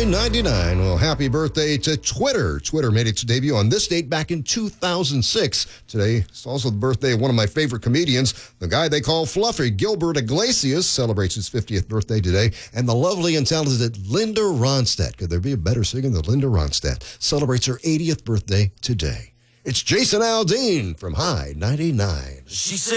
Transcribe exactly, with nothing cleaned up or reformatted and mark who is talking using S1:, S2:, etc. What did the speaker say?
S1: ninety-nine. Well, happy birthday to Twitter. Twitter made its debut on this date back in two thousand six. Today, it's also the birthday of one of my favorite comedians, the guy they call Fluffy. Gilbert Iglesias celebrates his fiftieth birthday today. And the lovely and talented Linda Ronstadt, could there be a better singer than Linda Ronstadt, celebrates her eightieth birthday today. It's Jason Aldean from High ninety-nine.
S2: She said